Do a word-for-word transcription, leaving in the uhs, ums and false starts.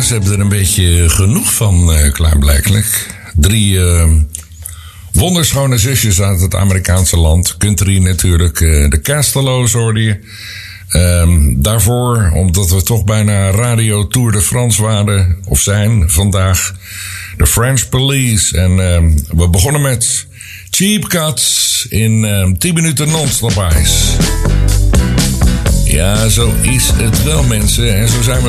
Ja, ze hebben er een beetje genoeg van, uh, klaarblijkelijk. Drie uh, wonderschone zusjes uit het Amerikaanse land. Country natuurlijk. Uh, de Castello's hoorde je. Um, daarvoor, omdat we toch bijna Radio Tour de France waren, of zijn vandaag, de French Police. En um, we begonnen met Cheap Cuts in um, tien minuten non-stop ijs. Ja, zo is het wel, mensen. En zo zijn we